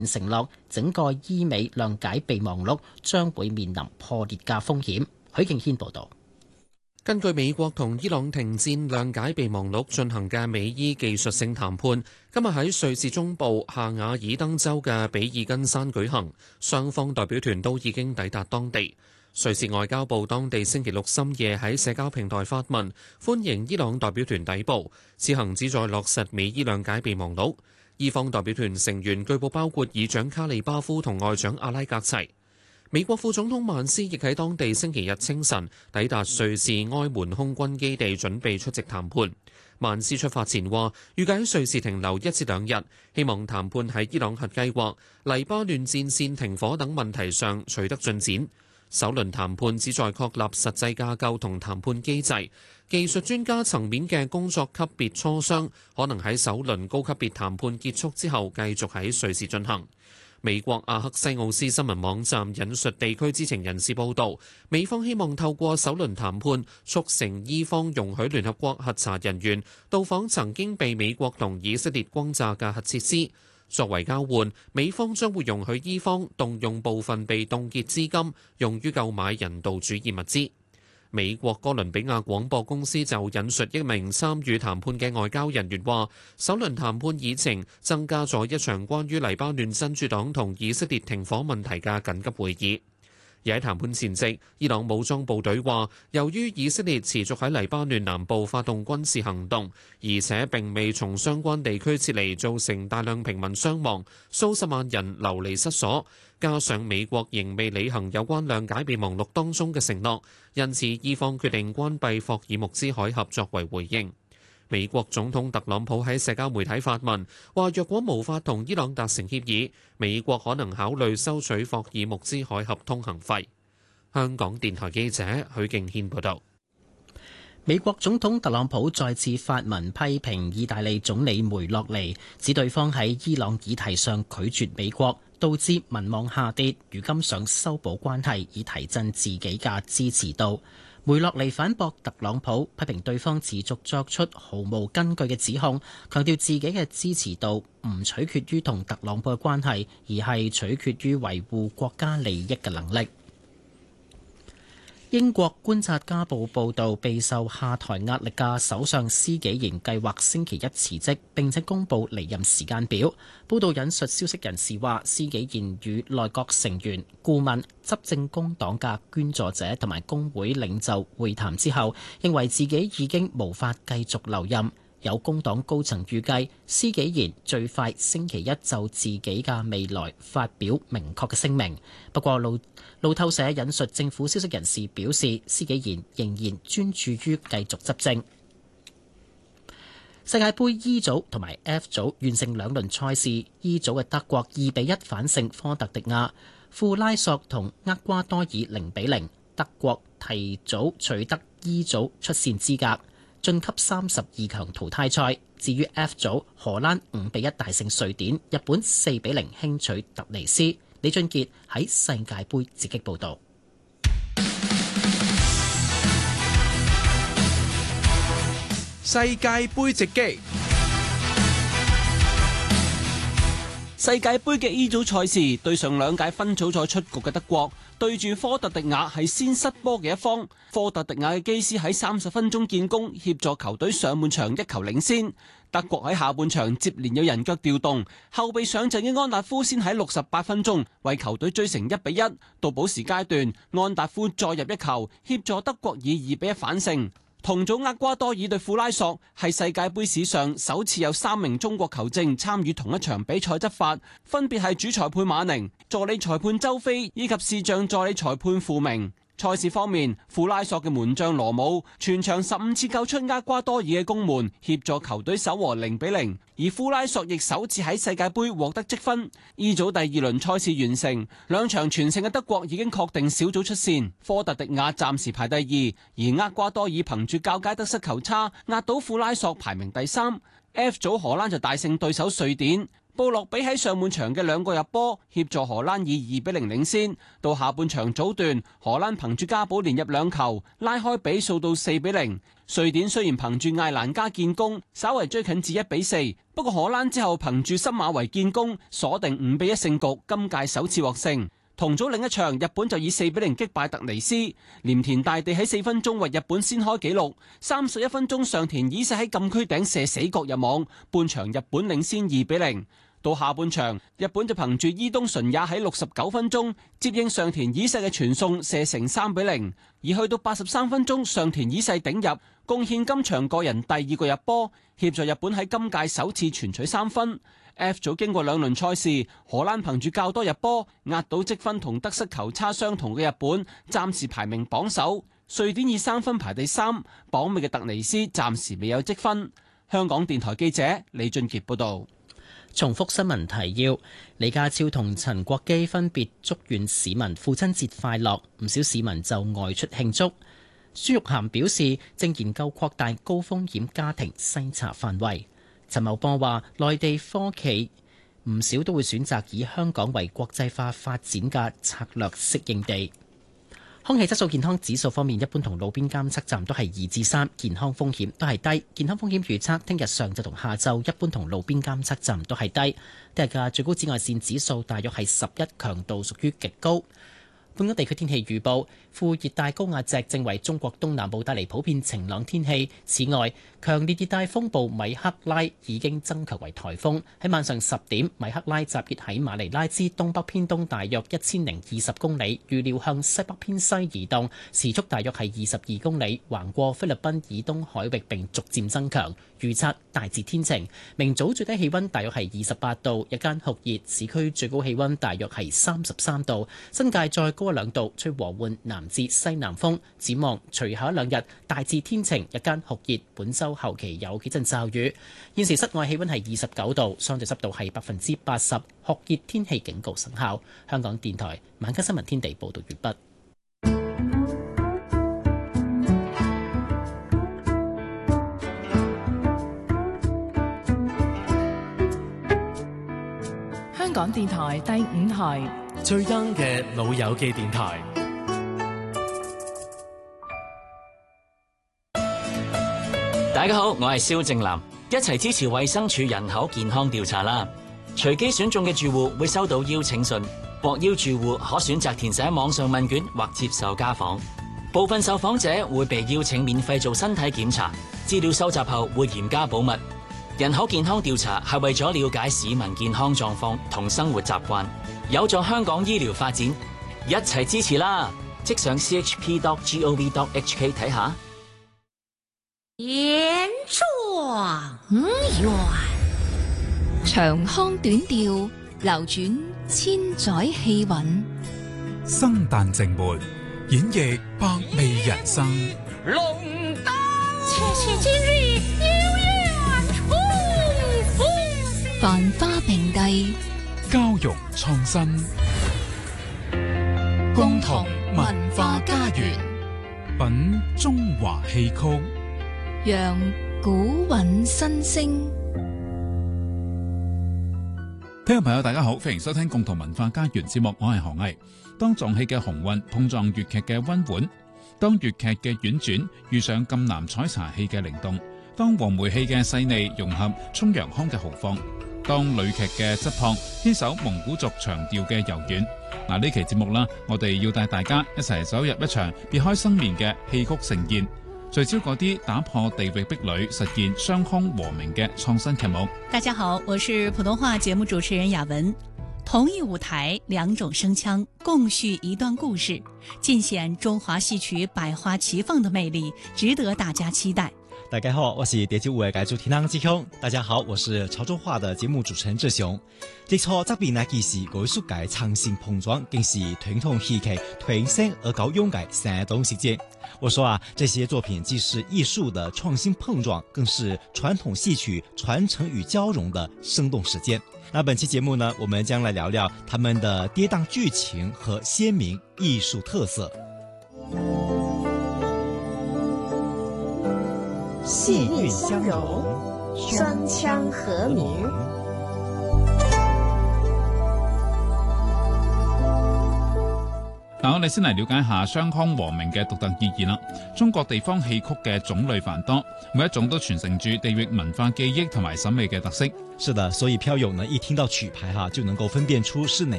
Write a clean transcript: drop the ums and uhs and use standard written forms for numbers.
承諾整個伊美諒解備忘錄將會面臨破裂嘅風險。許敬軒報導。 根據美國同伊朗停戰諒解備忘錄進行嘅美伊技術性談判，今日喺瑞士中部夏瓦爾登州嘅比爾根山舉行，雙方代表團都已經抵達當地。瑞士外交部當地星期六深夜喺社交平台發文，歡迎伊朗代表團抵埗，此行旨在落實美伊諒解備忘錄。伊方代表團成員據報包括議長卡利巴夫同外長阿拉格齊。美國副總統曼斯亦喺當地星期日清晨抵達瑞士埃門空軍基地，準備出席談判。曼斯出發前話，預計喺瑞士停留1至2日，希望談判喺伊朗核計劃、黎巴嫩戰線停火等問題上取得進展。首輪談判旨在確立實際架構同談判機制，技術專家層面嘅工作級別磋商可能喺首輪高級別談判結束之後繼續喺瑞士進行。美國阿克西奧斯新聞網站引述地區知情人士報道，美方希望透過首輪談判促成伊方容許聯合國核查人員到訪曾經被美國同以色列轟炸嘅核設施。作為交換，美方將會容許伊方動用部分被凍結資金，用於購買人道主義物資。美國哥倫比亞廣播公司就引述一名參與談判嘅外交人員話，首輪談判議程增加咗一場關於黎巴嫩真主黨同以色列停火問題嘅緊急會議。而喺談判前夕，伊朗武裝部隊話，由於以色列持續喺黎巴嫩南部發動軍事行動，而且並未從相關地區撤離，造成大量平民傷亡，數十萬人流離失所，加上美國仍未履行有關諒解備忘錄當中嘅承諾，因此伊方決定關閉霍爾木茲海峽作為回應。美國總統特朗普喺社交媒體發文，話若果無法同伊朗達成協議，美國可能考慮收取霍爾木茲海峽通行費。香港電台記者許敬軒報導。 美國總統特朗普再次發文批評意大利總理梅洛尼，指對方喺伊朗議題上拒絕美國，導致民望下跌，如今想修補關係以提振自己嘅支持度。梅洛尼反駁特朗普，批評對方持續作出毫無根據嘅指控，強調自己嘅支持度唔取決於同特朗普嘅關係，而係取決於維護國家利益嘅能力。英國觀察家報報導，備受下台壓力嘅首相施紀賢計劃星期一辭職，並且公佈離任時間表。報導引述消息人士話，施紀賢與內閣成員、顧問、執政工黨嘅捐助者同埋工會領袖會談之後，認為自己已經無法繼續留任。有工黨高層預計，施紀賢最快星期一就自己嘅未來發表明確嘅聲明。不過路透社引述政府消息人士表示，施紀賢仍然專注於繼續執政。世界盃 E 組同埋 F 組完成兩輪賽事，E 組嘅德國2-1反勝科特迪瓦，庫拉索同厄瓜多爾0-0，德國提早取得 E 組出線資格，晉級32強淘汰賽。至於 F 組，荷蘭5-1大勝瑞典，日本4-0輕取突尼斯。李俊傑喺世界盃直擊報導。 世界盃直擊。世界盃嘅 E 組賽事，對上兩屆分組賽出局嘅德國對住科特迪瓦係先失波嘅一方。科特迪瓦嘅基斯喺30分鐘建功，協助球隊上半場1球領先。德國喺下半場接連有人腳調動，後備上陣嘅安達夫先喺68分鐘為球隊追成1-1。到補時階段，安達夫再入一球，協助德國以2-1反勝。同組厄瓜多爾對庫拉索係世界盃史上首次有3名中國球證參與同一場比賽執法，分別係主裁判馬寧、助理裁判周飛以及視像助理裁判傅明。賽事方面，庫拉索嘅門將羅姆全場15次救出厄瓜多爾嘅攻門，協助球隊守和0-0。而庫拉索亦首次喺世界盃獲得積分。E 組第二輪賽事完成，兩場全勝嘅德國已經確定小組出線，科特迪瓦暫時排第2，而厄瓜多爾憑住較佳得失球差壓倒庫拉索排名第3。F 組荷蘭就大勝對手瑞典。布洛比喺上半場嘅2個入波，協助荷蘭以2-0領先。到下半場早段，荷蘭憑住加保連入2球，拉開比數到4-0。瑞典雖然憑住艾蘭加建功，稍為追近至1-4， 不過荷蘭之後憑住新馬維建功，鎖定5-1勝局，今屆首次獲勝。同組另一場，日本就以4-0擊敗突尼斯。鎌田大地喺4分鐘為日本先開紀錄，31分鐘上田以世喺禁區頂射死角入網，半場日本領先2-0。到下半場，日本就憑住伊東純也喺69分鐘接應上田以世嘅傳送射成3-0，而去到83分鐘，上田以世頂入，貢獻今場個人第2個入波，協助日本喺今屆首次全取3分。F 組經過2輪賽事，荷蘭憑住較多入波，壓倒積分同得失球差相同嘅日本，暫時排名榜首。瑞典以3分排第3，榜尾嘅突尼斯暫時未有積分。香港電台記者李俊傑報道。 重複新聞提要：李家超同陳國基分別祝願市民父親節快樂，唔少市民就外出慶祝。孫玉菡表示，正研究擴大高風險家庭篩查範圍。陳茂波話，內地科企唔少都會選擇以香港為國際化發展嘅策略適應地。空氣質素健康指數方面，一般同路邊監測站都係2至3，健康風險都係低。健康風險預測，聽日上晝同下晝一般同路邊監測站都係低。聽日嘅最高紫外線指數大約係11，強度屬於極高。本港地區天氣預報，副熱帶高壓脊正為中國東南部帶嚟普遍晴朗天氣。此外，強烈熱帶風暴米克拉已經增強為颱風。喺晚上10點，米克拉集結喺馬尼拉之東北偏東大約1020公里，預料向西北偏西移動，時速大約係22公里，橫過菲律賓以東海域並逐漸增強。預測大致天晴，明早最低氣溫大約係28度，日間酷熱，市區最高氣溫大約係33度，新界再高1-2度，吹和緩南至西南風。展望隨後1-2日大致天晴，日間酷熱，本週後期有幾陣驟雨。現時室外氣溫係29度，相對濕度係80%，酷熱天氣警告生效。香港電台晚間新聞天地報道完畢。 香港電台第5台最 young 嘅老友記電台。 大家好，我係蕭正楠，一齊支持衛生署人口健康調查啦！隨機選中嘅住戶會收到邀請信，獲邀住戶可選擇填寫網上問卷或接受家訪。部分受訪者會被邀請免費做身體檢查，資料收集後會嚴加保密。人口健康調查係為咗了解市民健康狀況同生活習慣，有助香港醫療發展，一齊支持啦！即上 chp.gov.hk 睇下。 言狀元， 長腔短調，流轉千載氣韻。 生旦淨末，演繹百味人生。 龍燈，切今日有緣重逢。 繁花並蒂， 交融創新，共同文化家園，品中華戲曲， 讓古韻新聲。 聽眾朋友大家好，歡迎收聽共同文化家園節目，我係何毅。當撞戲嘅雄渾碰撞粵劇嘅溫婉，當粵劇嘅婉轉遇上贛南採茶戲嘅靈動，當黃梅戲嘅細膩融合沖陽腔嘅豪放，當呂劇嘅質樸牽手蒙古族長調嘅柔軟。呢期節目啦，我哋要帶大家一齊走入一場別開生面嘅戲曲盛宴，聚焦嗰啲打破地域壁壘、實現雙腔和鳴嘅創新劇目。 大家好，我是普通話節目主持人雅文。同一舞台，兩種聲腔，共敘一段故事，盡顯中華戲曲百花齊放的魅力，值得大家期待。 大家好，我是蝶之舞嘅解說天堂之兄。大家好，我是潮州話的節目主持人志雄。接錯側邊那件事，藝術界創新碰撞，更是傳統戲劇推升而高勇嘅山東世界。我說這些作品既是藝術的創新碰撞，更是傳統戲曲傳承與交融的生動實踐。那本期節目呢，我們將來聊聊他們的跌宕劇情和鮮明藝術特色。 戲韻相融，雙腔和鳴。 嗱，我哋先嚟了解下雙腔和鳴嘅獨特意義啦。中國地方戲曲嘅種類繁多，每一種都傳承住地域文化記憶同埋審美嘅特色。 是的，所以票友呢一聽到曲牌就能夠分辨出是哪